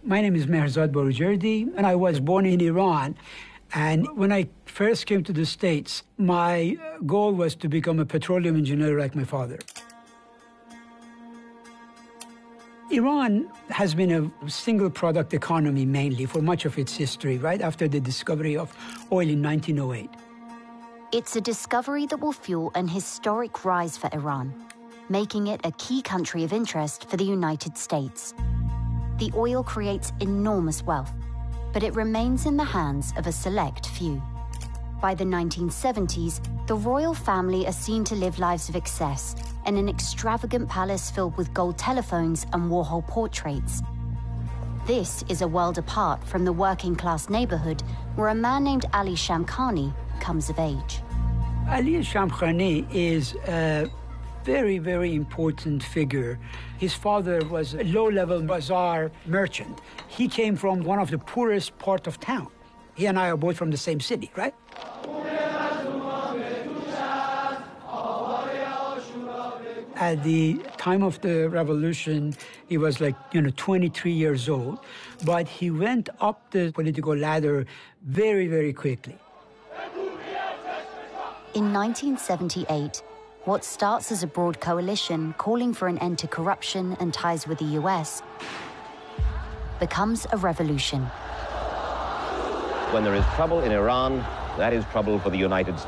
My name is Mehrzad Borujerdi, and I was born in Iran. And when I first came to the States, my goal was to become a petroleum engineer like my father. Iran has been a single product economy mainly for much of its history, right after the discovery of oil in 1908. It's a discovery that will fuel an historic rise for Iran, making it a key country of interest for the United States. The oil creates enormous wealth, but it remains in the hands of a select few. By the 1970s, the royal family are seen to live lives of excess in an extravagant palace filled with gold telephones and Warhol portraits. This is a world apart from the working-class neighborhood where a man named Ali Shamkhani comes of age. Ali Shamkhani is a very, very important figure. His father was a low-level bazaar merchant. He came from one of the poorest part of town. He and I are both from the same city, right? At the time of the revolution, he was 23 years old, but he went up the political ladder very, very quickly. In 1978, what starts as a broad coalition calling for an end to corruption and ties with the US becomes a revolution. When there is trouble in Iran, that is trouble for the United States.